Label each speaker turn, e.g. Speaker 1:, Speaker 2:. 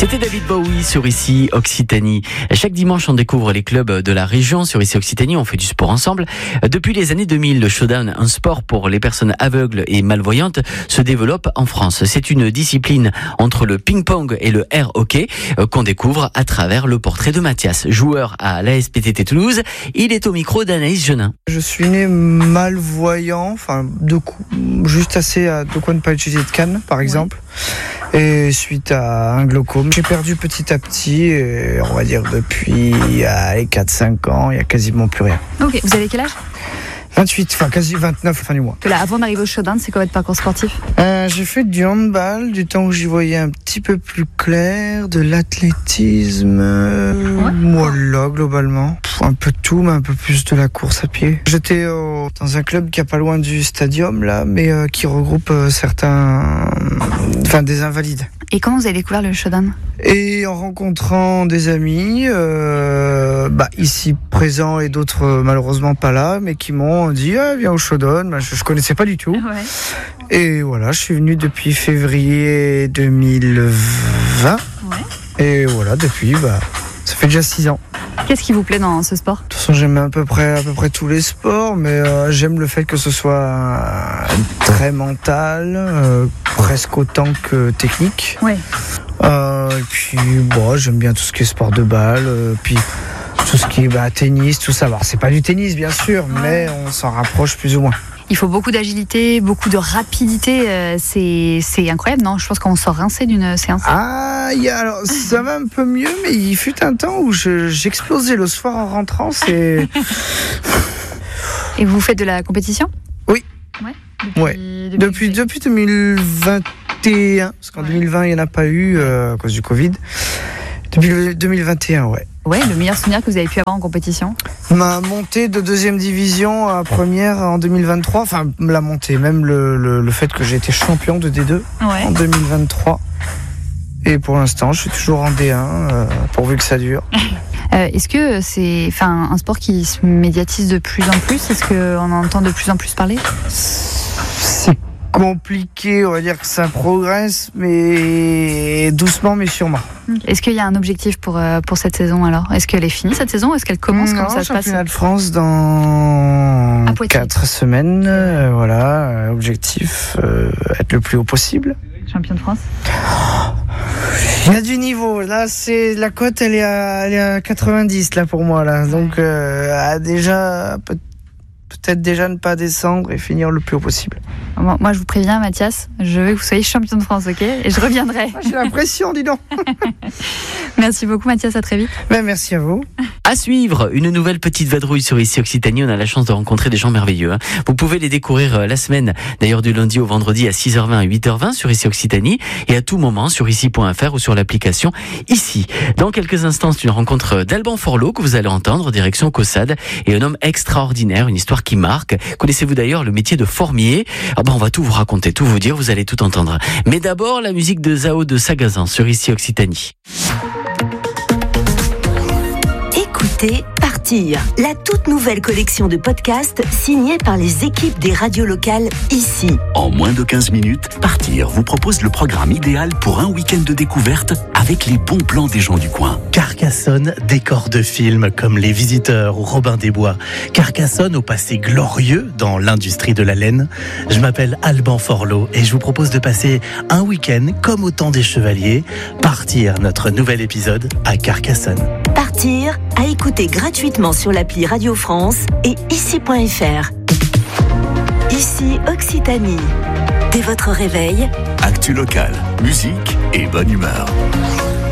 Speaker 1: C'était David Bowie sur Ici Occitanie. Chaque dimanche, on découvre les clubs de la région. Sur Ici Occitanie, on fait du sport ensemble. Depuis les années 2000, le showdown, un sport pour les personnes aveugles et malvoyantes, se développe en France. C'est une discipline entre le ping-pong et le air hockey qu'on découvre à travers le portrait de Mathias, joueur à l'ASPTT Toulouse. Il est au micro d'Anaïs Genin.
Speaker 2: Je suis né malvoyant, juste assez à 2 coins de pas utiliser de canne, par exemple. Et suite à un glaucome, j'ai perdu petit à petit, et on va dire depuis 4-5 ans, il n'y a quasiment plus rien.
Speaker 3: Ok, vous avez quel âge ?
Speaker 2: 28, quasi 29 fin du mois.
Speaker 3: Là, avant d'arriver au showdown, c'est quoi votre parcours sportif ?
Speaker 2: J'ai fait du handball, du temps où j'y voyais un petit peu plus clair, de l'athlétisme, voilà, globalement. Un peu de tout, mais un peu plus de la course à pied. J'étais dans un club qui est pas loin du stadium, là, mais qui regroupe des invalides.
Speaker 3: Et comment vous avez découvert le showdown ?
Speaker 2: Et en rencontrant des amis, ici présents et d'autres malheureusement pas là, mais qui m'ont dit viens au showdown. Je connaissais pas du tout.
Speaker 3: Ouais.
Speaker 2: Et voilà, je suis venu depuis février 2020.
Speaker 3: Ouais.
Speaker 2: Et voilà, depuis, ça fait déjà 6 ans.
Speaker 3: Qu'est-ce qui vous plaît dans ce sport ?
Speaker 2: De toute façon, j'aime à peu près tous les sports, mais j'aime le fait que ce soit très mental, presque autant que technique.
Speaker 3: Ouais.
Speaker 2: Et puis, j'aime bien tout ce qui est sport de balle, puis tout ce qui est tennis, tout ça. Alors, c'est pas du tennis, bien sûr, mais on s'en rapproche plus ou moins.
Speaker 3: Il faut beaucoup d'agilité, beaucoup de rapidité. C'est incroyable, non ? Je pense qu'on sort rincé d'une séance.
Speaker 2: Alors, ça va un peu mieux, mais il fut un temps où j'explosais le soir en rentrant.
Speaker 3: Et vous faites de la compétition ?
Speaker 2: Oui.
Speaker 3: Ouais.
Speaker 2: Depuis 2021, parce qu'en 2020, il n'y en a pas eu à cause du Covid. Depuis 2021, ouais.
Speaker 3: Ouais, le meilleur souvenir que vous avez pu avoir en compétition ?
Speaker 2: Ma montée de 2e division à première en 2023, la montée, même le fait que j'ai été champion de D2 en 2023. Et pour l'instant, je suis toujours en D1, pourvu que ça dure.
Speaker 3: Est-ce que c'est un sport qui se médiatise de plus en plus ? Est-ce qu'on en entend de plus en plus parler ?
Speaker 2: C'est compliqué, on va dire que ça progresse, mais doucement mais sûrement.
Speaker 3: Est-ce qu'il y a un objectif pour cette saison alors ? Est-ce qu'elle est finie cette saison ? Est-ce qu'elle commence ? Comment ça se passe ?
Speaker 2: Championnat de France dans 4 semaines, objectif, être le plus haut possible.
Speaker 3: Champion de France ?
Speaker 2: Il y a du niveau, là c'est la cote, elle est à 90 là pour moi là, donc déjà peut-être déjà ne pas descendre et finir le plus haut possible.
Speaker 3: Moi, je vous préviens, Mathias, je veux que vous soyez champion de France, ok ? Et je reviendrai.
Speaker 2: J'ai l'impression, dis donc.
Speaker 3: Merci beaucoup, Mathias, à très vite.
Speaker 2: Merci à vous.
Speaker 1: À suivre, une nouvelle petite vadrouille sur Ici Occitanie. On a la chance de rencontrer des gens merveilleux. Vous pouvez les découvrir la semaine, d'ailleurs du lundi au vendredi à 6h20 à 8h20 sur Ici Occitanie et à tout moment sur ici.fr ou sur l'application Ici. Dans quelques instants, c'est une rencontre d'Alban Forlot que vous allez entendre, direction Caussade, et un homme extraordinaire, une histoire qui marque. Connaissez-vous d'ailleurs le métier de formier ? On va tout vous raconter, tout vous dire, vous allez tout entendre. Mais d'abord, la musique de Zao de Sagazan sur Ici Occitanie.
Speaker 4: Écoutez Partir, la toute nouvelle collection de podcasts signée par les équipes des radios locales ici.
Speaker 5: En moins de 15 minutes, Partir vous propose le programme idéal pour un week-end de découverte avec les bons plans des gens du coin.
Speaker 6: Carcassonne, décor de films comme Les Visiteurs ou Robin des Bois. Carcassonne au passé glorieux dans l'industrie de la laine. Je m'appelle Alban Forlot et je vous propose de passer un week-end comme au temps des chevaliers. Partir, notre nouvel épisode à Carcassonne.
Speaker 4: Partir, à écouter gratuitement sur l'appli Radio France et ici.fr. Ici Occitanie. Dès votre réveil,
Speaker 5: Actu locale, musique et bonne humeur.